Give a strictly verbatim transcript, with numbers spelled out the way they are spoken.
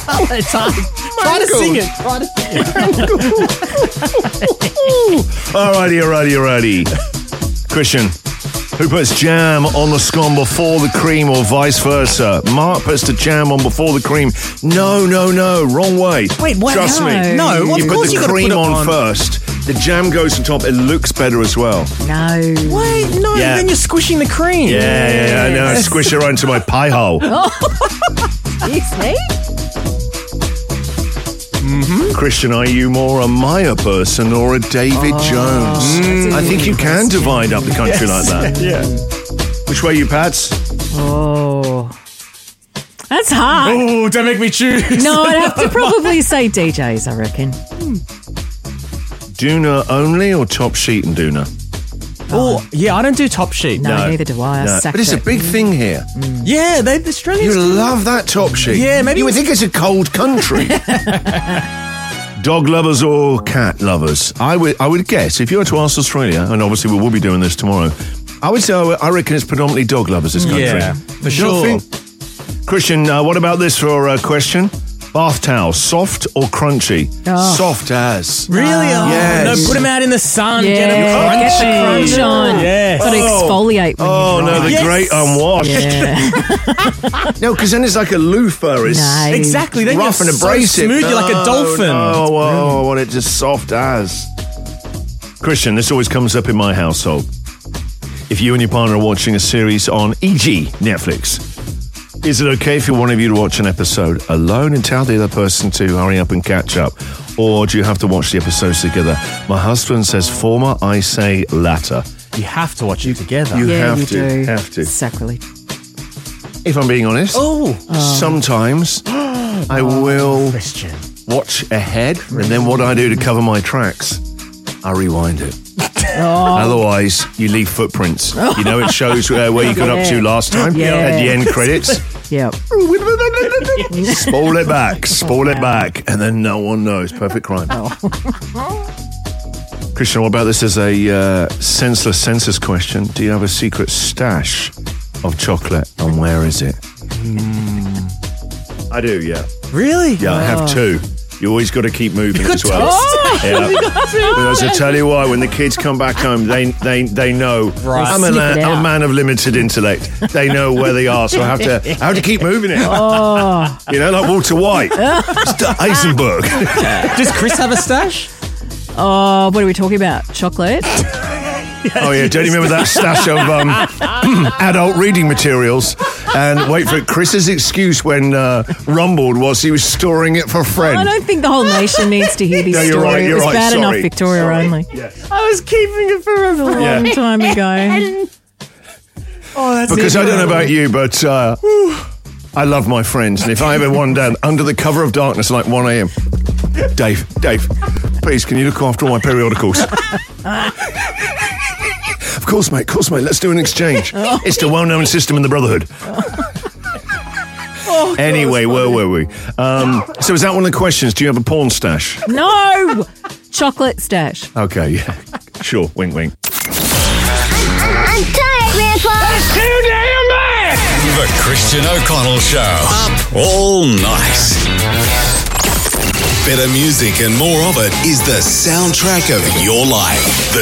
It's hard. Try to sing it. Try to sing it. Alrighty, alrighty, alrighty. Christian, who puts jam on the scone before the cream or vice versa? Mark puts the jam on before the cream. No, no, no. Wrong way. Wait, what? Trust No. me. No, well, you of put course the you gotta cream put it on, on. first. The jam goes on top. It looks better as well. No. Wait, no, Yeah. then you're squishing the cream. Yeah, yeah, yeah. I know. I squish it right into my pie hole. Excuse me? Christian, are you more a Maya person or a David Oh, Jones? that's a I think good you can divide up the country like that. Yeah. Which way you, Pats? Oh. That's hard. Oh, don't make me choose. No, I'd have to probably say D Js, I reckon. Doona only or top sheet and Doona? Oh, yeah, I don't do top sheet. No, No. neither do I. I No. sacked But it's a it. big thing here. Yeah, they the Australians. You love that top sheet. Yeah, maybe You would it's- think it's a cold country. Dog lovers or cat lovers? I would I would guess, if you were to ask Australia, and obviously we will be doing this tomorrow, I would say I I reckon it's predominantly dog lovers, this country. Yeah, for You don't sure. think? Christian, uh, what about this for a question? Bath towel, soft or crunchy? Oh. Soft as. Really? Oh, Yes. No, put them out in the sun. Yeah, get them crunchy. get the crunch on. Yes. Got to exfoliate when Oh, you no, dry. the Yes. great unwashed. Yeah. No, because then it's like a loofah. It's No. Exactly. Then rough you're and so abrasive. smooth. You're like a No, dolphin. No, oh, I want it just soft as. Christian, this always comes up in my household. If you and your partner are watching a series on E G Netflix, is it okay for one of you to watch an episode alone and tell the other person to hurry up and catch up? Or do you have to watch the episodes together? My husband says former, I say latter. You have to watch it together. You Yeah, have you to, do. have to. Sacrilege. If I'm being honest, Oh, sometimes I will Christian. watch ahead, and then what I do to cover my tracks, I rewind it. Otherwise, you leave footprints. You know, it shows uh, where you got up to last time Yeah. at the end credits. Yep. Spoil it back, spoil it back, and then no one knows. Perfect crime. Christian, what about this as a uh, senseless census question? Do you have a secret stash of chocolate, and where is it? I do, yeah. Really? Yeah, I have two. You always got to keep moving got as well. Yeah. Because I tell you why, when the kids come back home, they they they know. Right. I'm a, Sniff la- it I'm a out. man of limited intellect. They know where they are, so I have to I have to keep moving it. Oh. You know, like Walter White, Heisenberg. Does Chris have a stash? Oh, what are we talking about? Chocolate? Oh yeah, don't you remember that stash of um, adult reading materials? And wait for it. Chris's excuse when uh, rumbled was he was storing it for a friend. I don't think the whole nation needs to hear this No, you're story. right, it you're was right, bad sorry. enough Victoria Sorry. only. Yes. I was keeping it for a A long Yeah. time ago. Oh, that's Because it. I don't know about you, but uh, I love my friends. And if I ever one down under the cover of darkness, like one a.m., Dave, Dave, please, can you look after all my periodicals? Of course, mate, of course, mate. Let's do an exchange. It's the well-known system in the Brotherhood. Anyway, where were we? Um, so is that one of the questions? Do you have a porn stash? No! Chocolate stash. Okay, yeah. Sure, wink, wink. I'm tired, Grandpa. Too damn bad! The Christian O'Connell Show. Up all night. Better music and more of it is the soundtrack of your life. The